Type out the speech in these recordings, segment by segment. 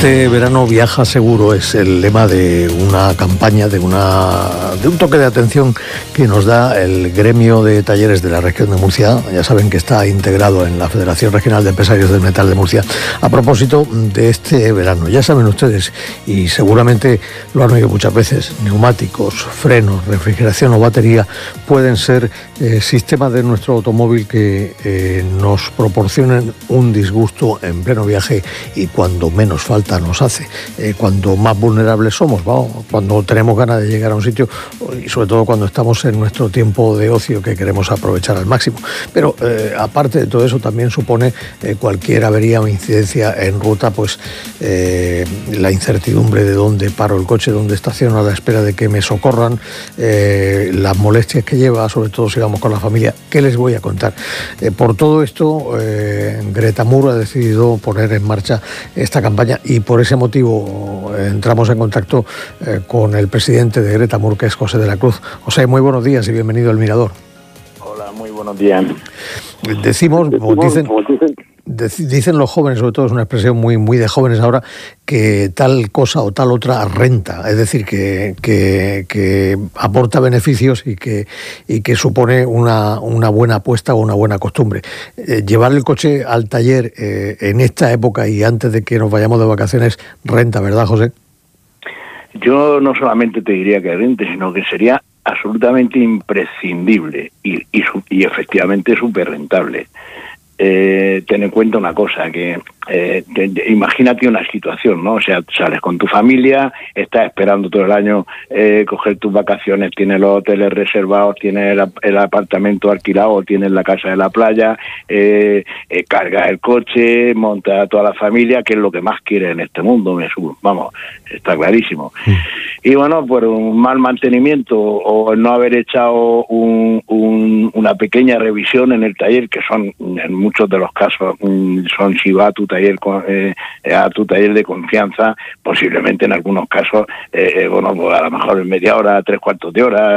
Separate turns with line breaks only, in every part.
Este verano viaja seguro es el lema de una campaña, de un toque de atención que nos da el gremio de talleres de la región de Murcia. Ya saben que está integrado en la Federación Regional de Empresarios del Metal de Murcia. A propósito de este verano, ya saben ustedes, y seguramente lo han oído muchas veces, neumáticos, frenos, refrigeración o batería pueden ser sistemas de nuestro automóvil que nos proporcionen un disgusto en pleno viaje y cuando menos falta nos hace, cuando más vulnerables somos, ¿no? Cuando tenemos ganas de llegar a un sitio y sobre todo cuando estamos en nuestro tiempo de ocio que queremos aprovechar al máximo. Pero aparte de todo eso también supone cualquier avería o incidencia en ruta, pues la incertidumbre de dónde paro el coche, dónde estaciono a la espera de que me socorran, las molestias que lleva, sobre todo si vamos con la familia. ¿Qué les voy a contar? Por todo esto, Greta Moore ha decidido poner en marcha esta campaña y por ese motivo entramos en contacto con el presidente de Greta Moore, que es José de la Cruz. José, muy buenos días y bienvenido al Mirador.
Hola, muy buenos días.
Dicen los jóvenes, sobre todo es una expresión muy de jóvenes ahora, que tal cosa o tal otra renta, es decir, que aporta beneficios y que supone una buena apuesta o una buena costumbre. Llevar el coche al taller en esta época y antes de que nos vayamos de vacaciones renta, ¿verdad, José?
Yo no solamente te diría que rente, sino que sería absolutamente imprescindible y efectivamente súper rentable. Ten en cuenta una cosa, que imagínate una situación, ¿no? O sea, sales con tu familia, estás esperando todo el año coger tus vacaciones, tienes los hoteles reservados, tienes el apartamento alquilado, tienes la casa de la playa, cargas el coche, montas a toda la familia, que es lo que más quieres en este mundo, vamos, está clarísimo. Y bueno, por un mal mantenimiento o no haber echado una pequeña revisión en el taller, que son en muchos de los casos si va a tu taller de confianza, posiblemente en algunos casos bueno, pues a lo mejor en media hora, 3/4 de hora,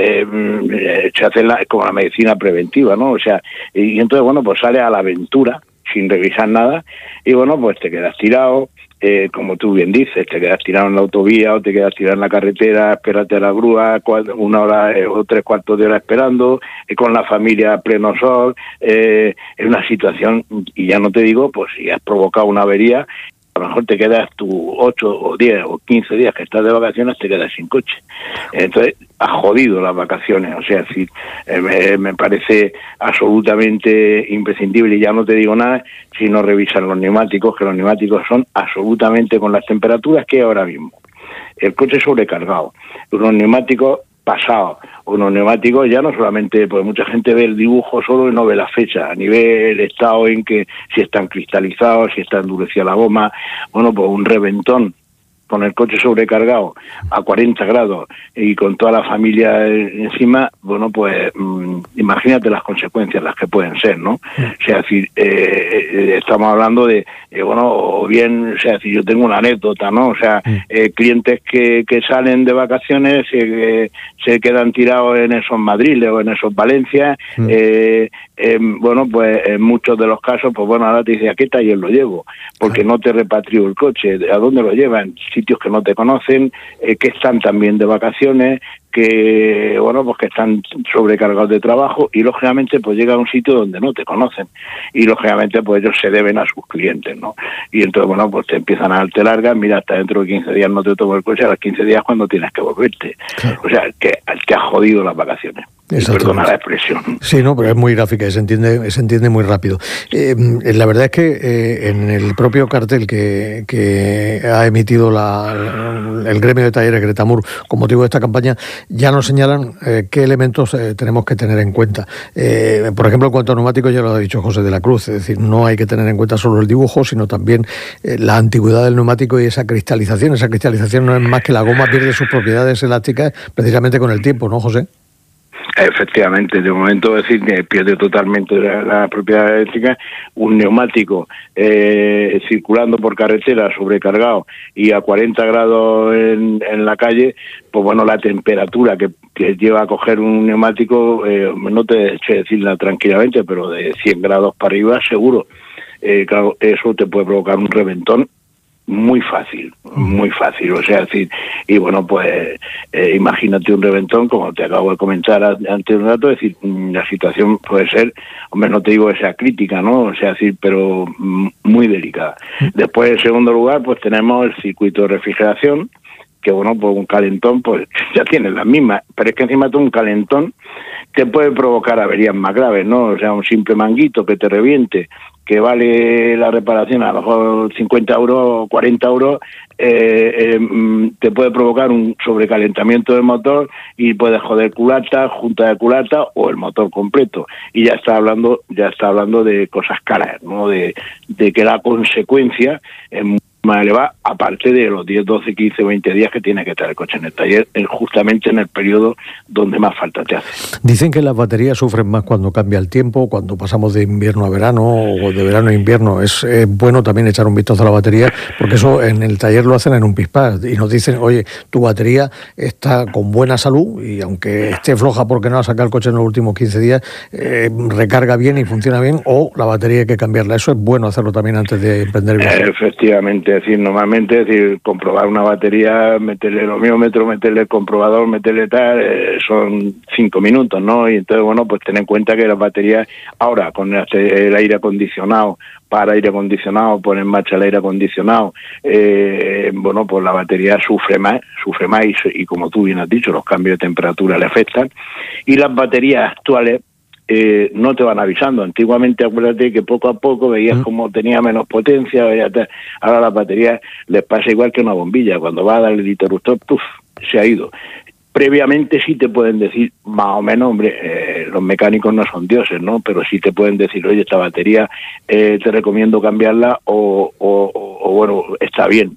se hace como la medicina preventiva, ¿no? O sea, y entonces bueno, pues sales a la aventura sin revisar nada y bueno, pues te quedas tirado. Como tú bien dices, te quedas tirado en la autovía o te quedas tirado en la carretera, espérate a la grúa, 1 hora o 3/4 de hora esperando, con la familia a pleno sol, es una situación, y ya no te digo, pues si has provocado una avería, a lo mejor te quedas tú 8 o 10 o 15 días que estás de vacaciones, te quedas sin coche. Entonces, has jodido las vacaciones. O sea, sí, me parece absolutamente imprescindible, y ya no te digo nada si no revisan los neumáticos, que los neumáticos son absolutamente con las temperaturas que hay ahora mismo. El coche sobrecargado, unos neumáticos pasados, unos neumáticos ya no solamente, pues mucha gente ve el dibujo solo y no ve la fecha, ni ve el estado en que si están cristalizados, si está endurecida la goma, bueno, pues un reventón con el coche sobrecargado a 40 grados y con toda la familia encima, bueno, pues imagínate las consecuencias las que pueden ser, ¿no? O sea, decir, estamos hablando de, bueno, o bien, o sea, si yo tengo una anécdota, ¿no? O sea, clientes que salen de vacaciones, se quedan tirados en esos Madriles o en esos Valencias, bueno, pues en muchos de los casos, pues bueno, ahora te dice, ¿a qué taller lo llevo? Porque no te repatrió el coche, ¿a dónde lo llevan? Sitios que no te conocen, que están también de vacaciones, que bueno, pues que están sobrecargados de trabajo y lógicamente pues llega a un sitio donde no te conocen y lógicamente pues ellos se deben a sus clientes, ¿no? Y entonces bueno, pues te empiezan a darte largas, mira, hasta dentro de 15 días no te tomo el coche, a los 15 días cuando tienes que volverte. Claro. O sea, que te has jodido las vacaciones. Perdona la expresión.
Sí, no, pero es muy gráfica y se entiende muy rápido. La verdad es que en el propio cartel que ha emitido el gremio de talleres Greta Moore con motivo de esta campaña, ya nos señalan qué elementos tenemos que tener en cuenta. Por ejemplo, en cuanto a neumáticos, ya lo ha dicho José de la Cruz, es decir, no hay que tener en cuenta solo el dibujo, sino también la antigüedad del neumático y esa cristalización. Esa cristalización no es más que la goma pierde sus propiedades elásticas precisamente con el tiempo, ¿no, José?
Efectivamente, de momento decir que pierde totalmente la propiedad eléctrica. Un neumático circulando por carretera sobrecargado y a 40 grados en la calle, pues bueno, la temperatura que lleva a coger un neumático, no te sé decirla tranquilamente, pero de 100 grados para arriba seguro. Claro, eso te puede provocar un reventón muy fácil, o sea, decir, y bueno, pues imagínate un reventón, como te acabo de comentar antes un rato, es decir, la situación puede ser, hombre, no te digo que sea crítica, ¿no? O sea, decir, pero muy delicada. Después, en segundo lugar, pues tenemos el circuito de refrigeración, que bueno, pues un calentón, pues ya tienes las mismas, pero es que encima todo un calentón te puede provocar averías más graves, ¿no? O sea, un simple manguito que te reviente, que vale la reparación a lo mejor 50 euros, 40 euros, te puede provocar un sobrecalentamiento del motor y puedes joder culata, junta de culata o el motor completo. Y ya está hablando de cosas caras, ¿no? De que la consecuencia es más elevada, aparte de los 10, 12, 15, 20 días que tiene que estar el coche en el taller, justamente en el periodo donde más falta te hace.
Dicen que las baterías sufren más cuando cambia el tiempo, cuando pasamos de invierno a verano o de verano a invierno. Es bueno también echar un vistazo a la batería, porque eso en el taller lo hacen en un pispás y nos dicen, oye, tu batería está con buena salud y aunque esté floja porque no ha sacado el coche en los últimos 15 días, recarga bien y funciona bien, o la batería hay que cambiarla. Eso es bueno hacerlo también antes de emprender el viaje.
Efectivamente. Es decir, normalmente, comprobar una batería, meterle el omiómetro, meterle el comprobador, meterle tal, son 5 minutos, ¿no? Y entonces, bueno, pues ten en cuenta que las baterías, ahora con el aire acondicionado, para aire acondicionado, pone en marcha el aire acondicionado, bueno, pues la batería sufre más y como tú bien has dicho, los cambios de temperatura le afectan. Y las baterías actuales no te van avisando. Antiguamente, acuérdate que poco a poco veías cómo tenía menos potencia, ahora las baterías les pasa igual que una bombilla, cuando va a dar el interruptor, ¡puf!, se ha ido. Previamente sí te pueden decir, más o menos, hombre, los mecánicos no son dioses, ¿no? Pero sí te pueden decir, oye, esta batería te recomiendo cambiarla o bueno, está bien.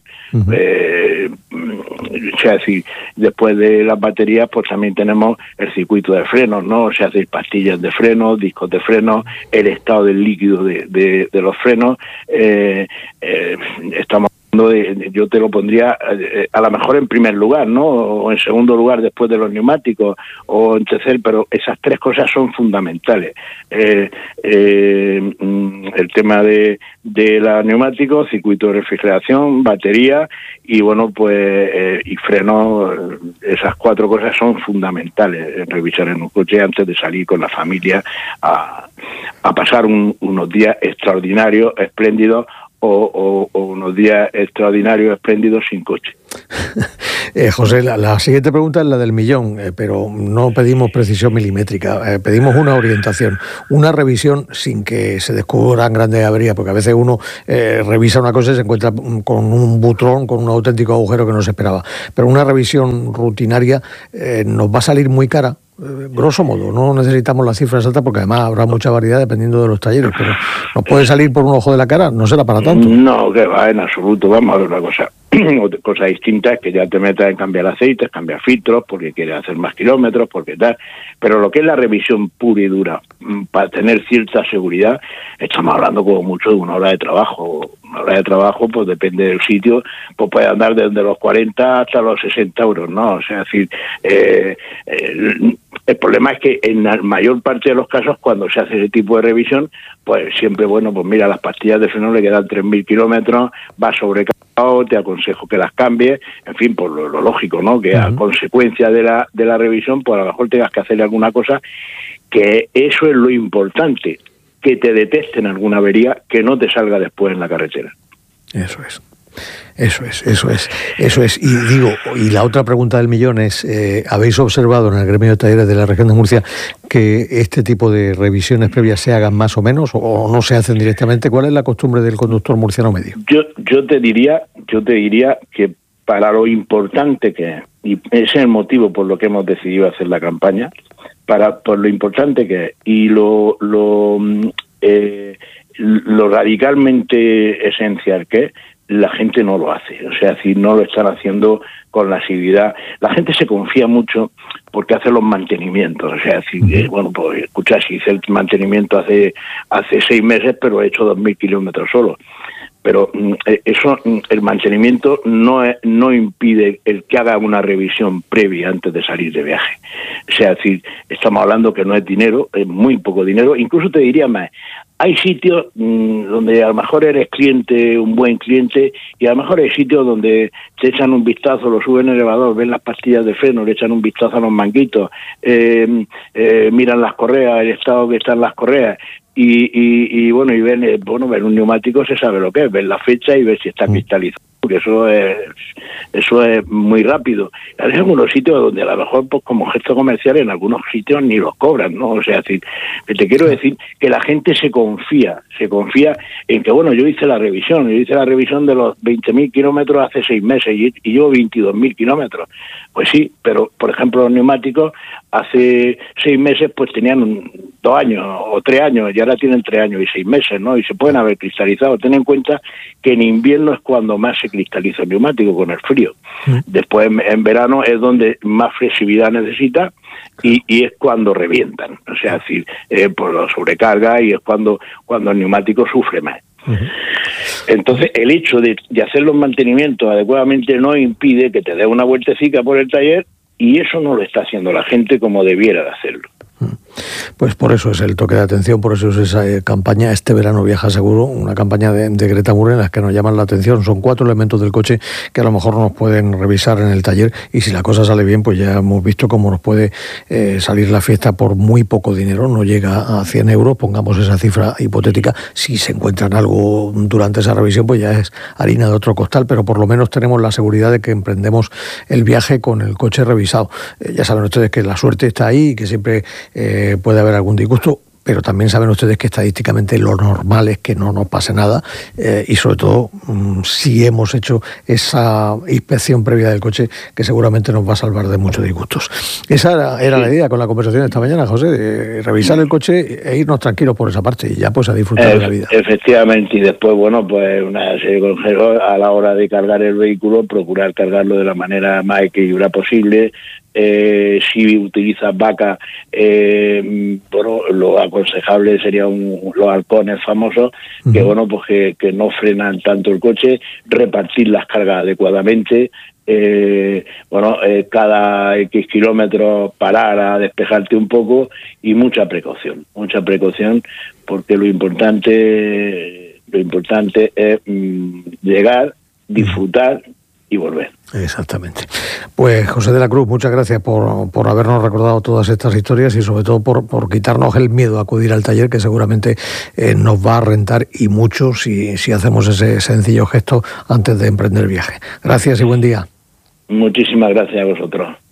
O sea, si después de las baterías, pues también tenemos el circuito de frenos, ¿no? O sea, hay pastillas de frenos, discos de frenos, el estado del líquido de los frenos. Estamos yo te lo pondría a lo mejor en primer lugar, ¿no? O en segundo lugar después de los neumáticos, o en tercer, pero esas tres cosas son fundamentales. El tema de los neumáticos, circuito de refrigeración, batería y bueno, pues y frenos, esas 4 cosas son fundamentales en revisar en un coche antes de salir con la familia a pasar unos días extraordinarios, espléndidos, o unos días extraordinarios, espléndidos sin coche.
José, la siguiente pregunta es la del millón, pero no pedimos precisión milimétrica, pedimos una orientación, una revisión sin que se descubran grandes averías, porque a veces uno revisa una cosa y se encuentra con un butrón, con un auténtico agujero que no se esperaba. Pero una revisión rutinaria nos va a salir muy cara. Grosso modo, no necesitamos las cifras altas porque además habrá mucha variedad dependiendo de los talleres, pero ¿nos puede salir por un ojo de la cara? No será para tanto.
No, que va, en absoluto. Vamos a ver una cosa. Cosa distinta es que ya te metas en cambiar aceites, cambiar filtros, porque quieres hacer más kilómetros, porque tal. Pero lo que es la revisión pura y dura, para tener cierta seguridad, estamos hablando como mucho de una hora de trabajo. Una hora de trabajo, pues depende del sitio, pues puede andar desde los 40 hasta los 60 euros, ¿no? O sea, es decir, el problema es que en la mayor parte de los casos, cuando se hace ese tipo de revisión, pues siempre, bueno, pues mira, las pastillas de freno le quedan 3.000 kilómetros, va sobrecargado, te aconsejo que las cambies, en fin, por lo lógico, ¿no? Que a consecuencia de la revisión, pues a lo mejor tengas que hacerle alguna cosa, que eso es lo importante, que te detecten alguna avería que no te salga después en la carretera.
Eso es. Y digo, y la otra pregunta del millón es, ¿habéis observado en el gremio de talleres de la región de Murcia que este tipo de revisiones previas se hagan más o menos o no se hacen directamente? ¿Cuál es la costumbre del conductor murciano medio?
Yo te diría que para lo importante que es, y ese es el motivo por lo que hemos decidido hacer la campaña, por lo importante que es y lo radicalmente esencial que es, la gente no lo hace, o sea, si no lo están haciendo con la asiduidad. La gente se confía mucho porque hace los mantenimientos, o sea, si bueno, pues escucha, si hice el mantenimiento hace 6 meses, pero he hecho 2.000 kilómetros solo. pero eso, el mantenimiento no impide el que haga una revisión previa antes de salir de viaje. O sea, es decir, estamos hablando que no es dinero, es muy poco dinero, incluso te diría más. Hay sitios donde a lo mejor eres cliente, un buen cliente, y a lo mejor hay sitios donde te echan un vistazo, lo suben en el elevador, ven las pastillas de freno, le echan un vistazo a los manguitos, miran las correas, el estado que están las correas, y ven un neumático, se sabe lo que es, ven la fecha y ves si está cristalizado, porque eso es muy rápido. Hay algunos sitios donde a lo mejor, pues como gesto comercial, en algunos sitios ni los cobran, ¿no? O sea, es decir, te quiero decir que la gente se confía en que, yo hice la revisión de los 20.000 kilómetros hace 6 meses y llevo 22.000 kilómetros. Pues sí, pero, por ejemplo, los neumáticos hace 6 meses pues tenían 2 años o 3 años, y ahora tienen 3 años y 6 meses, ¿no? Y se pueden haber cristalizado. Ten en cuenta que en invierno es cuando más se cristaliza el neumático, con el frío. Después, en verano, es donde más flexibilidad necesita y es cuando revientan. O sea, es decir, por la sobrecarga, y es cuando el neumático sufre más. Entonces, el hecho de hacer los mantenimientos adecuadamente no impide que te dé una vueltecita por el taller, y eso no lo está haciendo la gente como debiera de hacerlo.
Pues por eso es el toque de atención, por eso es esa campaña Este verano viaja seguro, una campaña de Greta Moore en la que nos llaman la atención. Son 4 elementos del coche que a lo mejor nos pueden revisar en el taller, y si la cosa sale bien, pues ya hemos visto cómo nos puede salir la fiesta por muy poco dinero. No llega a 100 euros, pongamos esa cifra hipotética. Si se encuentran algo durante esa revisión, pues ya es harina de otro costal, pero por lo menos tenemos la seguridad de que emprendemos el viaje con el coche revisado. Ya saben ustedes que la suerte está ahí y que siempre puede haber algún disgusto, pero también saben ustedes que estadísticamente lo normal es que no nos pase nada, y sobre todo si hemos hecho esa inspección previa del coche, que seguramente nos va a salvar de muchos disgustos. Esa era la idea con la conversación de esta mañana, José, de revisar el coche e irnos tranquilos por esa parte, y ya pues a disfrutar de la vida.
Efectivamente, y después, pues una serie de consejos a la hora de cargar el vehículo, procurar cargarlo de la manera más equilibrada posible. Si utilizas vaca, lo aconsejable serían los halcones famosos, que no frenan tanto el coche, repartir las cargas adecuadamente, cada X kilómetros parar a despejarte un poco, y mucha precaución, porque lo importante es llegar, disfrutar y volver.
Exactamente. Pues José de la Cruz, muchas gracias por habernos recordado todas estas historias, y sobre todo por quitarnos el miedo a acudir al taller, que seguramente nos va a rentar, y mucho, si hacemos ese sencillo gesto antes de emprender el viaje. Gracias y buen día.
Muchísimas gracias a vosotros.